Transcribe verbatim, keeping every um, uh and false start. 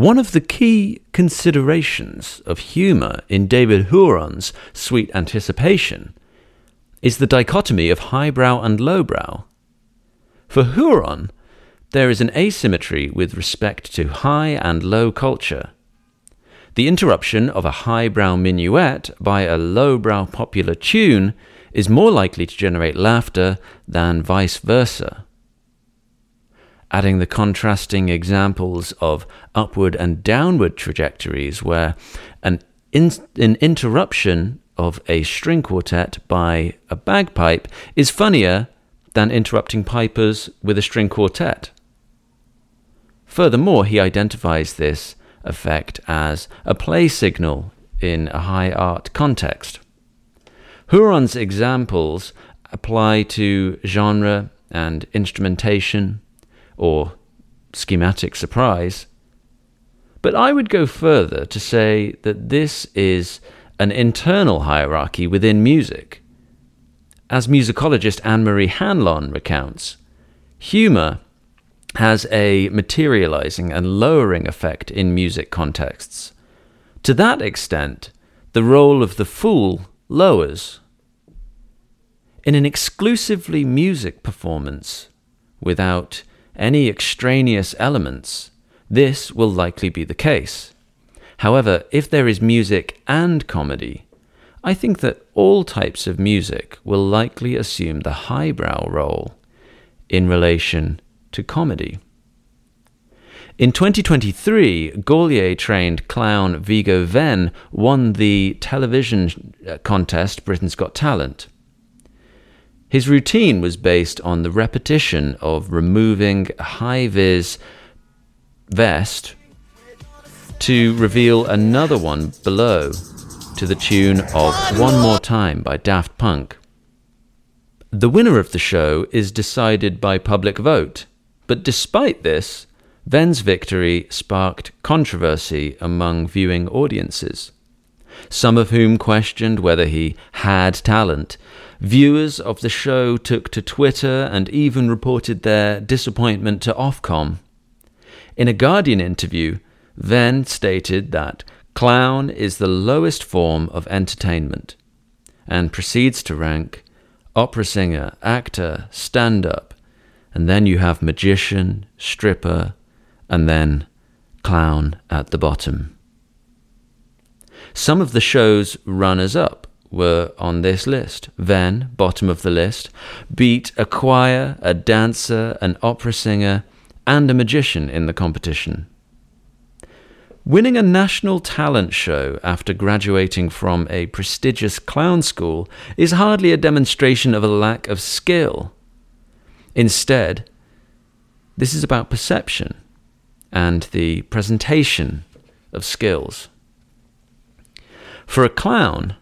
One of the key considerations of humour in David Huron's Sweet Anticipation is the dichotomy of highbrow and lowbrow. For Huron, there is an asymmetry with respect to high and low culture. The interruption of a highbrow minuet by a lowbrow popular tune is more likely to generate laughter than vice versa. Adding the contrasting examples of upward and downward trajectories where an, in, an interruption of a string quartet by a bagpipe is funnier than interrupting pipers with a string quartet. Furthermore, he identifies this effect as a play signal in a high art context. Huron's examples apply to genre and instrumentation, or schematic surprise, but I would go further to say that this is an internal hierarchy within music. As musicologist Anne-Marie Hanlon recounts, humour has a materializing and lowering effect in music contexts. To that extent, the role of the fool lowers. In an exclusively music performance, without any extraneous elements, this will likely be the case. However, if there is music and comedy, I think that all types of music will likely assume the highbrow role in relation to comedy. In twenty twenty-three, Gaulier-trained clown Vigo Venn won the television contest Britain's Got Talent. His routine was based on the repetition of removing a high-vis vest to reveal another one below, to the tune of One More Time by Daft Punk. The winner of the show is decided by public vote, but despite this, Venn's victory sparked controversy among viewing audiences, some of whom questioned whether he had talent. Viewers of the show took to Twitter and even reported their disappointment to Ofcom. In a Guardian interview, Venn stated that clown is the lowest form of entertainment, and proceeds to rank opera singer, actor, stand-up, and then you have magician, stripper, and then clown at the bottom. Some of the show's runners-up were on this list. Venn, bottom of the list, beat a choir, a dancer, an opera singer, and a magician in the competition. Winning a national talent show after graduating from a prestigious clown school is hardly a demonstration of a lack of skill. Instead, this is about perception and the presentation of skills. For a clown,